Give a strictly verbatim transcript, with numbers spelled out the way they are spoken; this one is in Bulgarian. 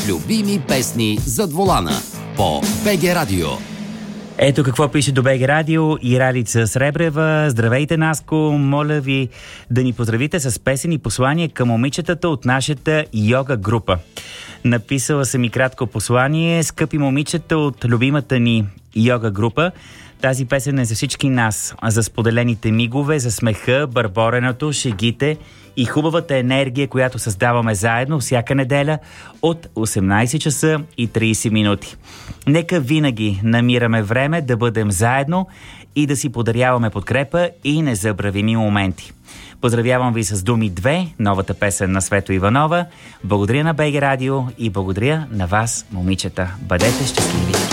Любими песни зад волана по БГ Радио. Ето какво пише до БГ Радио и Ралица Сребрева. Здравейте, Наско! Моля ви да ни поздравите с песен и послание към момичетата от нашата йога група. Написала съм и кратко послание. Скъпи момичета от любимата ни йога група, тази песен е за всички нас, за споделените мигове, за смеха, бърбореното, шегите и хубавата енергия, която създаваме заедно всяка неделя от осемнайсет часа и трийсет минути. Нека винаги намираме време да бъдем заедно и да си подаряваме подкрепа и незабравими моменти. Поздравявам ви с Думи две, новата песен на Свето Иванова. Благодаря на БГ Радио и благодаря на вас, момичета. Бъдете щастливи!